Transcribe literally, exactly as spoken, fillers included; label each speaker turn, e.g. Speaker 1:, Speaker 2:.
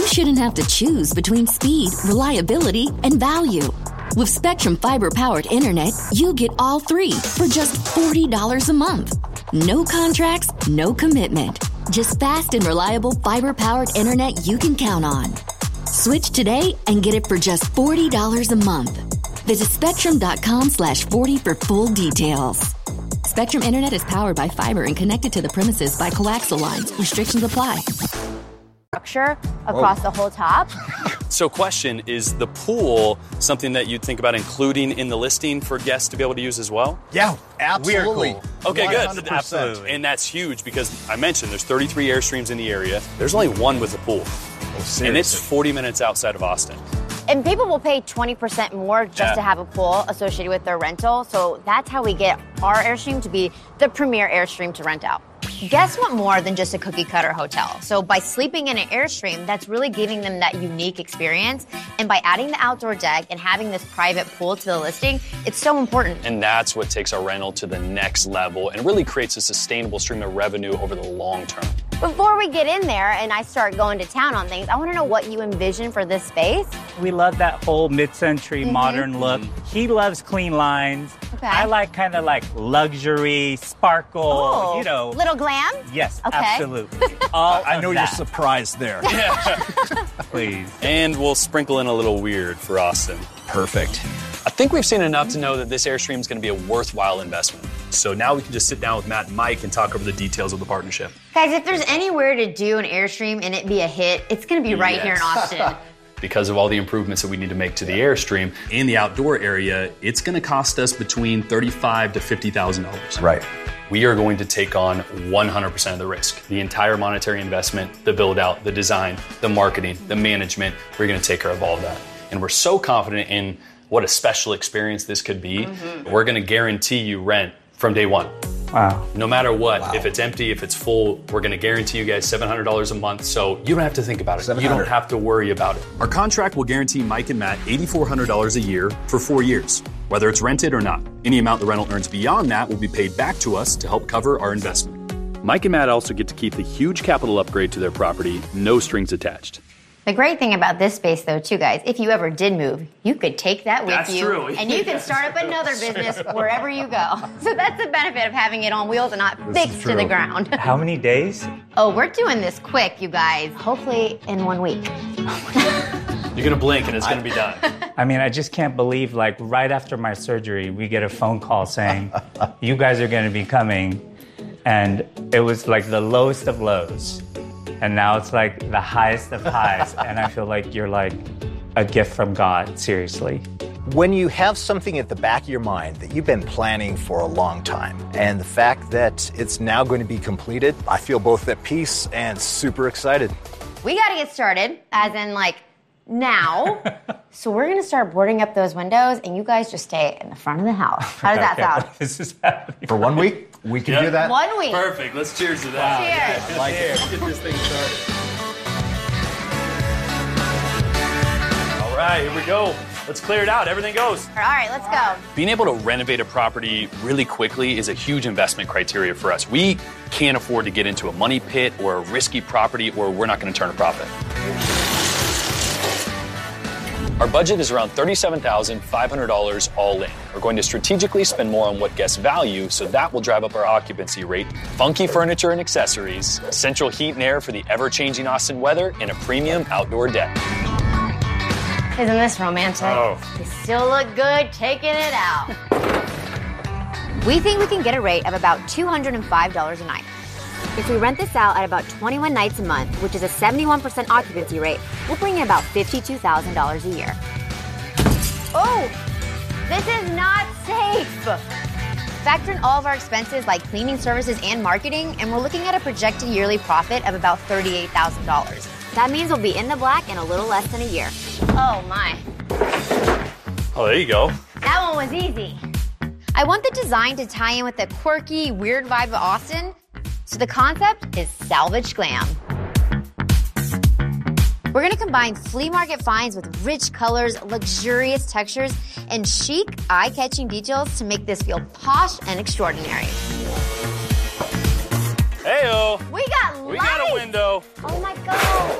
Speaker 1: shouldn't have to choose between speed, reliability, and value. With Spectrum Fiber-powered internet, you get all three for just forty dollars a month. No contracts, no commitment. Just fast and reliable fiber-powered internet you can count on. Switch today and get it for just forty dollars a month. Visit spectrum.com slash 40 for full details. Spectrum Internet is powered by fiber and connected to the premises by coaxial lines. Restrictions apply.
Speaker 2: Structure across Whoa. the whole top.
Speaker 3: So question, is the pool something that you'd think about including in the listing for guests to be able to use as well?
Speaker 4: Yeah, absolutely.
Speaker 3: Cool. Okay,
Speaker 4: one hundred percent.
Speaker 3: good. Absolutely. And that's huge because I mentioned there's thirty-three Airstreams in the area. There's only one with a pool. Oh, and it's forty minutes outside of Austin.
Speaker 2: And people will pay twenty percent more just yeah. to have a pool associated with their rental. So that's how we get our Airstream to be the premier Airstream to rent out. Guests want more than just a cookie-cutter hotel. So by sleeping in an Airstream, that's really giving them that unique experience. And by adding the outdoor deck and having this private pool to the listing, it's so important.
Speaker 3: And that's what takes our rental to the next level and really creates a sustainable stream of revenue over the long term.
Speaker 2: Before we get in there and I start going to town on things, I want to know what you envision for this space.
Speaker 5: We love that whole mid-century mm-hmm. modern look. He loves clean lines.
Speaker 2: Okay.
Speaker 5: I like kind of like luxury, sparkle,
Speaker 2: oh,
Speaker 5: you know.
Speaker 2: Little glam?
Speaker 5: Yes,
Speaker 2: okay.
Speaker 5: absolutely. All
Speaker 4: I know
Speaker 5: that.
Speaker 4: you're surprised there.
Speaker 3: Yeah.
Speaker 5: Please.
Speaker 3: And we'll sprinkle in a little weird for Austin.
Speaker 4: Perfect.
Speaker 3: I think we've seen enough to know that this Airstream is going to be a worthwhile investment. So now we can just sit down with Matt and Mike and talk over the details of the partnership.
Speaker 2: Guys, if there's anywhere to do an Airstream and it be a hit, it's going to be right
Speaker 3: yes.
Speaker 2: here in Austin.
Speaker 3: Because of all the improvements that we need to make to the Airstream in the outdoor area, it's going to cost us between thirty-five thousand dollars to fifty thousand dollars.
Speaker 4: Right.
Speaker 3: We are going to take on one hundred percent of the risk. The entire monetary investment, the build out, the design, the marketing, the management, we're going to take care of all of that. And we're so confident in what a special experience this could be. Mm-hmm. We're going to guarantee you rent from day one.
Speaker 5: Wow.
Speaker 3: No matter what,
Speaker 4: wow.
Speaker 3: if it's empty, if it's full, we're going to guarantee you guys seven hundred dollars a month, so you don't have to think about it. You don't have to worry about it. Our contract will guarantee Mike and Matt eight thousand four hundred dollars a year for four years, whether it's rented or not. Any amount the rental earns beyond that will be paid back to us to help cover our investment. Mike and Matt also get to keep the huge capital upgrade to their property, no strings attached.
Speaker 2: The great thing about this space, though, too, guys, if you ever did move, you could take that with
Speaker 3: that's
Speaker 2: you.
Speaker 3: True.
Speaker 2: And you can start up another business wherever you go. So that's the benefit of having it on wheels and not this fixed to the ground.
Speaker 5: How many days?
Speaker 2: Oh, we're doing this quick, you guys. Hopefully in one week.
Speaker 3: You're going to blink and it's going to be done.
Speaker 5: I mean, I just can't believe, like, right after my surgery, we get a phone call saying, you guys are going to be coming. And it was like the lowest of lows. And now it's like the highest of highs. And I feel like you're like a gift from God, seriously.
Speaker 4: When you have something at the back of your mind that you've been planning for a long time, and the fact that it's now going to be completed, I feel both at peace and super excited.
Speaker 2: We got to get started, as in like now. So we're going to start boarding up those windows, and you guys just stay in the front of the house. How does that
Speaker 5: Okay,
Speaker 2: sound?
Speaker 5: This is happening.
Speaker 4: For one week, we can
Speaker 3: Yep.
Speaker 4: do that.
Speaker 2: One week.
Speaker 3: Perfect. Let's cheers to that.
Speaker 2: Cheers.
Speaker 4: I like it.
Speaker 3: Let's get this thing started. All right, here we go. Let's clear it out. Everything goes.
Speaker 2: All right, let's go.
Speaker 3: Being able to renovate a property really quickly is a huge investment criteria for us. We can't afford to get into a money pit or a risky property or we're not going to turn a profit. Our budget is around thirty-seven thousand five hundred dollars all in. We're going to strategically spend more on what guests value, so that will drive up our occupancy rate, funky furniture and accessories, central heat and air for the ever-changing Austin weather, and a premium outdoor deck.
Speaker 2: Isn't this romantic?
Speaker 3: Oh.
Speaker 2: We still look good taking it out. We think we can get a rate of about two hundred five dollars a night. If we rent this out at about twenty-one nights a month, which is a seventy-one percent occupancy rate, we'll bring in about fifty-two thousand dollars a year. Oh, this is not safe. Factor in all of our expenses like cleaning services and marketing, and we're looking at a projected yearly profit of about thirty-eight thousand dollars. That means we'll be in the black in a little less than a year. Oh, my.
Speaker 3: Oh, there you go.
Speaker 2: That one was easy. I want the design to tie in with the quirky, weird vibe of Austin. So the concept is salvage glam. We're going to combine flea market finds with rich colors, luxurious textures, and chic, eye-catching details to make this feel posh and extraordinary.
Speaker 3: Hey-o.
Speaker 2: We got lights.
Speaker 3: We got a window.
Speaker 2: Oh, my God.